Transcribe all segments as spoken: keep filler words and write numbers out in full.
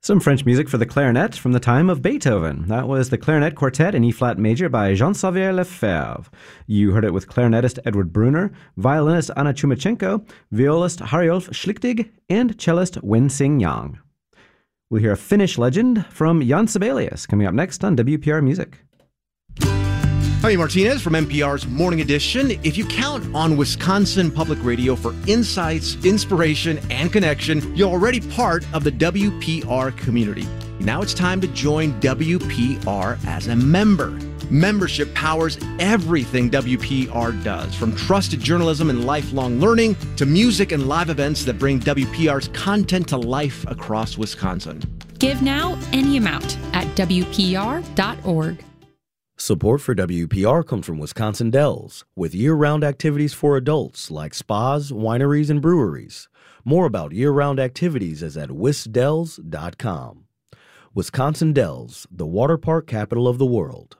Some French music for the clarinet from the time of Beethoven. That was the Clarinet Quartet in E-flat major by Jean-Xavier Lefebvre. You heard it with clarinetist Edward Brunner, violinist Anna Chumachenko, violist Harjolf Schlichtig, and cellist Wen-Sing Yang. We'll hear a Finnish legend from Jan Sibelius coming up next on W P R Music. Jaime Martinez from N P R's Morning Edition. If you count on Wisconsin Public Radio for insights, inspiration, and connection, you're already part of the W P R community. Now it's time to join W P R as a member. Membership powers everything W P R does, from trusted journalism and lifelong learning to music and live events that bring W P R's content to life across Wisconsin. Give now any amount at W P R dot org. Support for W P R comes from Wisconsin Dells, with year-round activities for adults like spas, wineries, and breweries. More about year-round activities is at wisdells dot com. Wisconsin Dells, the water park capital of the world.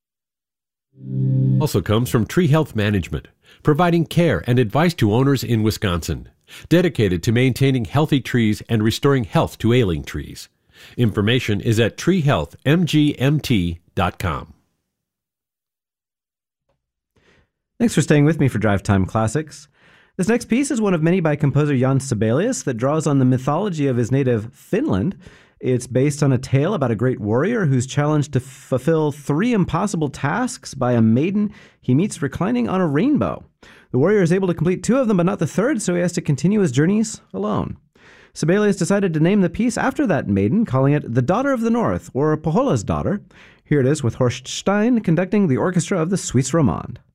Also comes from Tree Health Management, providing care and advice to owners in Wisconsin, dedicated to maintaining healthy trees and restoring health to ailing trees. Information is at tree health m g m t dot com. Thanks for staying with me for Drive Time Classics. This next piece is one of many by composer Jan Sibelius that draws on the mythology of his native Finland. It's based on a tale about a great warrior who's challenged to fulfill three impossible tasks by a maiden he meets reclining on a rainbow. The warrior is able to complete two of them, but not the third, so he has to continue his journeys alone. Sibelius decided to name the piece after that maiden, calling it The Daughter of the North, or Pohjola's Daughter. Here it is with Horst Stein conducting the orchestra of the Suisse Romande.